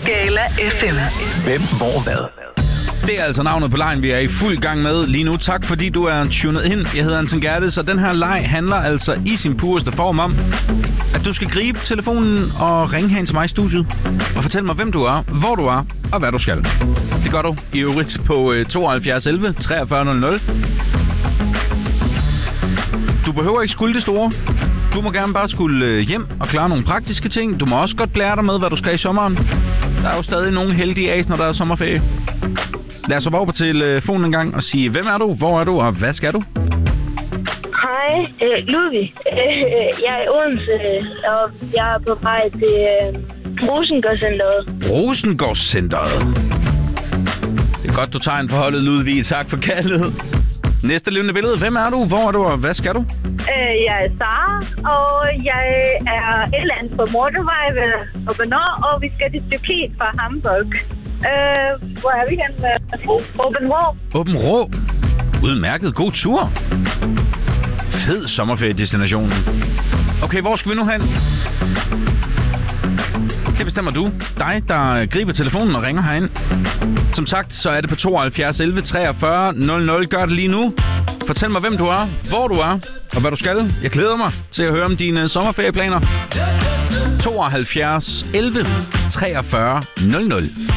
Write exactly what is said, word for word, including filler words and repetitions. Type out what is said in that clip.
Gala F M. Hvem, hvor, hvad? Det er altså navnet på lejen, vi er i fuld gang med lige nu. Tak fordi du er tunet ind. Jeg hedder Anton Gerdes, og den her leg handler altså i sin pureste form om, at du skal gribe telefonen og ringe hen til mig i studiet og fortælle mig, hvem du er, hvor du er og hvad du skal. Det gør du i øvrigt på tooghalvfjerds elleve treogfyrre nul nul. Du behøver ikke skulle det store. Du må gerne bare skulle hjem og klare nogle praktiske ting. Du må også godt blære dig med, hvad du skal i sommeren. Der er jo stadig nogle heldige as, når der er sommerferie. Lad os over på telefonen en gang og sige, hvem er du, hvor er du, og hvad skal du? Hej, øh, Ludvig. Øh, jeg er i Odense, og jeg er på vej til øh, Rosengårdscenteret. Rosengårdscenteret. Det er godt, du tager en forholdet, Ludvig. Tak for kaldet. Næste levende billede. Hvem er du, hvor er du, og hvad skal du? Øh, jeg er Sara, og jeg er et eller andet på motorvej ved Åbenrå, og vi skal til Tyrkiet fra Hamburg. Øh, hvor er vi hen? Åbenrå. Åbenrå. Udmærket. God tur. Fed sommerferiedestination. Okay, hvor skal vi nu hen? Det bestemmer du. Dig, der griber telefonen og ringer herind. Som sagt, så er det på tooghalvfjerds elleve treogfyrre nul nul. Gør det lige nu. Fortæl mig, hvem du er, hvor du er og hvad du skal. Jeg glæder mig til at høre om dine sommerferieplaner. tooghalvfjerds elleve treogfyrre nul nul.